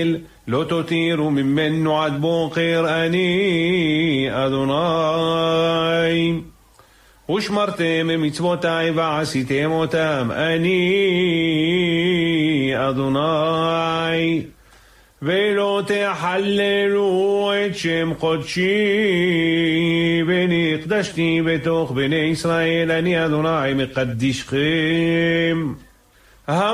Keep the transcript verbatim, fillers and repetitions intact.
לא תותירו ממנו עד בוקר, אני אדוני. ושמרתם מצוותי ועשיתם אותם, אני אדוני. ולא תחללו את שם קודשי, ונקדשתי בתוך בני ישראל, אני אדוני מקדישכם.